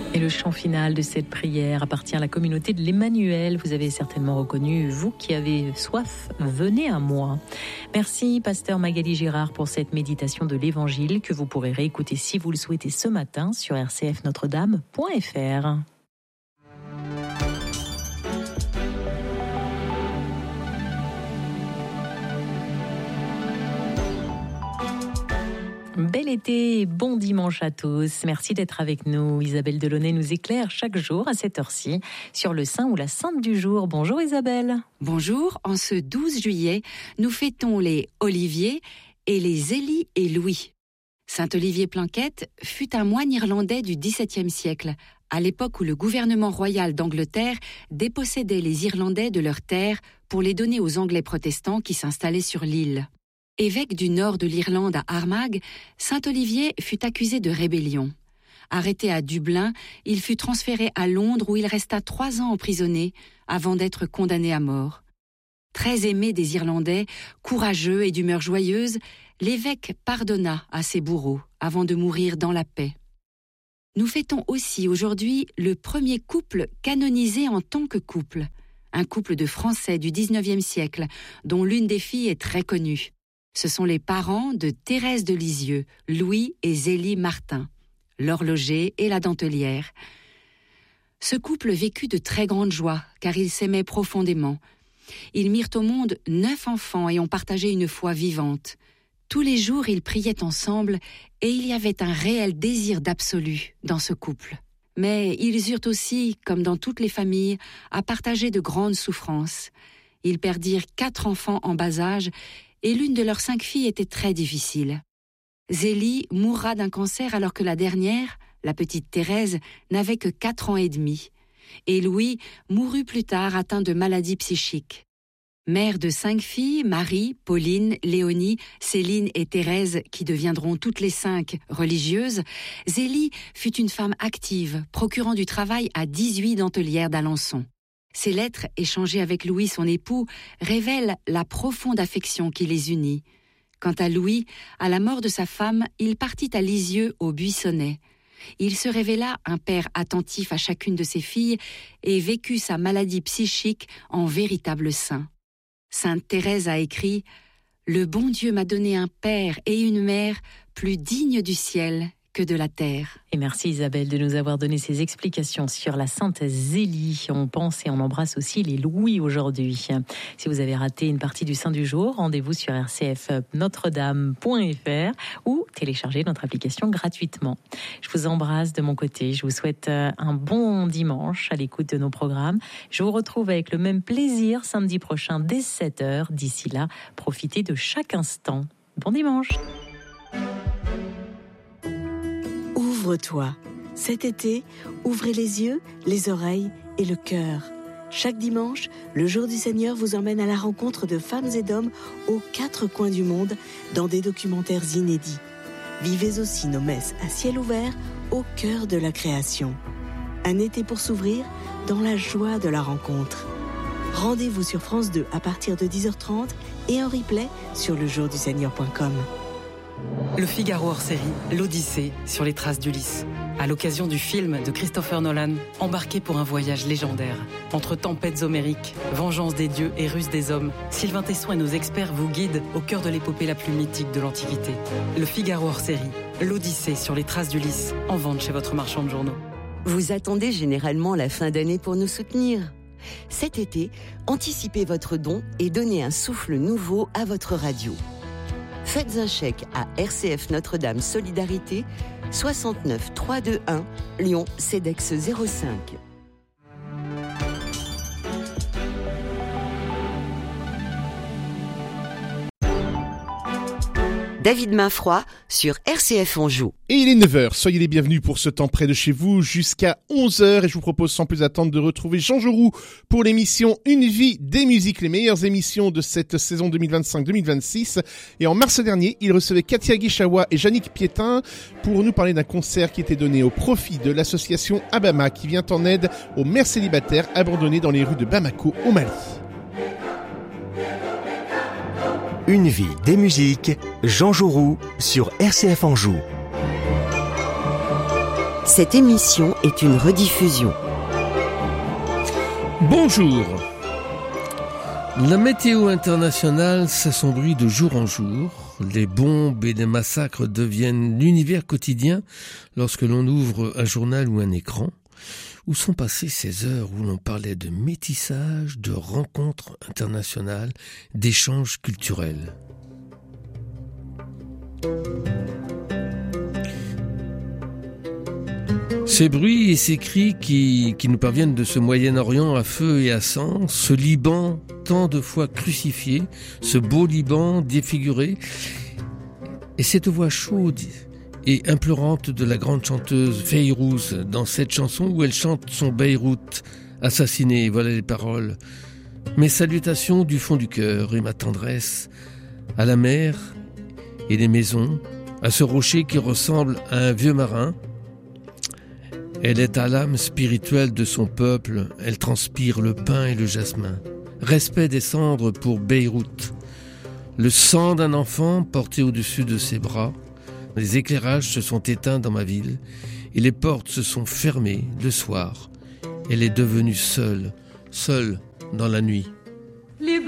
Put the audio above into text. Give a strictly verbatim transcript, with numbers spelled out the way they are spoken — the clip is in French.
Et le chant final de cette prière appartient à la communauté de l'Emmanuel. Vous avez certainement reconnu, vous qui avez soif, venez à moi. Merci, pasteur Magali Girard, pour cette méditation de l'Évangile que vous pourrez réécouter si vous le souhaitez ce matin sur r c f notre dame point f r. Bel été et bon dimanche à tous. Merci d'être avec nous. Isabelle Delaunay nous éclaire chaque jour à cette heure-ci sur le saint ou la sainte du jour. Bonjour Isabelle. Bonjour. En ce douze juillet, nous fêtons les Olivier et les Zélie et Louis. Saint Olivier Planquette fut un moine irlandais du dix-septième siècle, à l'époque où le gouvernement royal d'Angleterre dépossédait les Irlandais de leurs terres pour les donner aux Anglais protestants qui s'installaient sur l'île. Évêque du nord de l'Irlande à Armagh, saint Olivier fut accusé de rébellion. Arrêté à Dublin, il fut transféré à Londres où il resta trois ans emprisonné avant d'être condamné à mort. Très aimé des Irlandais, courageux et d'humeur joyeuse, l'évêque pardonna à ses bourreaux avant de mourir dans la paix. Nous fêtons aussi aujourd'hui le premier couple canonisé en tant que couple, un couple de Français du dix-neuvième siècle dont l'une des filles est très connue. Ce sont les parents de Thérèse de Lisieux, Louis et Zélie Martin, l'horloger et la dentelière. Ce couple vécut de très grandes joies, car ils s'aimaient profondément. Ils mirent au monde neuf enfants et ont partagé une foi vivante. Tous les jours, ils priaient ensemble et il y avait un réel désir d'absolu dans ce couple. Mais ils eurent aussi, comme dans toutes les familles, à partager de grandes souffrances. Ils perdirent quatre enfants en bas âge et l'une de leurs cinq filles était très difficile. Zélie mourra d'un cancer alors que la dernière, la petite Thérèse, n'avait que quatre ans et demi. Et Louis mourut plus tard atteint de maladies psychiques. Mère de cinq filles, Marie, Pauline, Léonie, Céline et Thérèse, qui deviendront toutes les cinq religieuses, Zélie fut une femme active, procurant du travail à dix-huit dentelières d'Alençon. Ces lettres, échangées avec Louis, son époux, révèlent la profonde affection qui les unit. Quant à Louis, à la mort de sa femme, il partit à Lisieux, au Buissonnais. Il se révéla un père attentif à chacune de ses filles et vécut sa maladie psychique en véritable saint. Sainte Thérèse a écrit « Le bon Dieu m'a donné un père et une mère plus dignes du ciel que de la terre. » Et merci Isabelle de nous avoir donné ces explications sur la Sainte Zélie. On pense et on embrasse aussi les Louis aujourd'hui. Si vous avez raté une partie du Saint du jour, rendez-vous sur r c f notre dame point f r ou téléchargez notre application gratuitement. Je vous embrasse de mon côté. Je vous souhaite un bon dimanche à l'écoute de nos programmes. Je vous retrouve avec le même plaisir samedi prochain dès sept heures. D'ici là, profitez de chaque instant. Bon dimanche. Ouvre-toi. Cet été, ouvrez les yeux, les oreilles et le cœur. Chaque dimanche, le Jour du Seigneur vous emmène à la rencontre de femmes et d'hommes aux quatre coins du monde dans des documentaires inédits. Vivez aussi nos messes à ciel ouvert au cœur de la création. Un été pour s'ouvrir dans la joie de la rencontre. Rendez-vous sur France deux à partir de dix heures trente et en replay sur le jour du seigneur point com. Le Figaro hors série, l'Odyssée sur les traces d'Ulysse. À l'occasion du film de Christopher Nolan, embarqué pour un voyage légendaire. Entre tempêtes homériques, vengeance des dieux et ruse des hommes, Sylvain Tesson et nos experts vous guident au cœur de l'épopée la plus mythique de l'Antiquité. Le Figaro hors série, l'Odyssée sur les traces d'Ulysse, en vente chez votre marchand de journaux. Vous attendez généralement la fin d'année pour nous soutenir. Cet été, anticipez votre don et donnez un souffle nouveau à votre radio. Faites un chèque à R C F Notre-Dame Solidarité, soixante-neuf trois cent vingt-et-un, Lyon, CEDEX zéro cinq. David Mainfroy sur R C F Anjou. Et il est neuf heures, soyez les bienvenus pour ce temps près de chez vous jusqu'à onze heures et je vous propose sans plus attendre de retrouver Jean Joroux pour l'émission Une vie des musiques, les meilleures émissions de cette saison deux mille vingt-cinq deux mille vingt-six. Et en mars dernier, il recevait Katia Guichawa et Yannick Piétin pour nous parler d'un concert qui était donné au profit de l'association Abama qui vient en aide aux mères célibataires abandonnées dans les rues de Bamako au Mali. Une vie des musiques, Jean Joroux sur R C F Anjou. Cette émission est une rediffusion. Bonjour. La météo internationale s'assombrit de jour en jour. Les bombes et les massacres deviennent l'univers quotidien lorsque l'on ouvre un journal ou un écran. Où sont passées ces heures où l'on parlait de métissage, de rencontres internationales, d'échanges culturels ? Ces bruits et ces cris qui, qui nous parviennent de ce Moyen-Orient à feu et à sang, ce Liban tant de fois crucifié, ce beau Liban défiguré, et cette voix chaude et implorante de la grande chanteuse Fayrouz dans cette chanson où elle chante son Beyrouth assassiné, voilà les paroles. Mes salutations du fond du cœur et ma tendresse à la mer et les maisons, à ce rocher qui ressemble à un vieux marin. Elle est à l'âme spirituelle de son peuple, elle transpire le pin et le jasmin. Respect des cendres pour Beyrouth. Le sang d'un enfant porté au-dessus de ses bras. Les éclairages se sont éteints dans ma ville et les portes se sont fermées le soir. Elle est devenue seule, seule dans la nuit. Les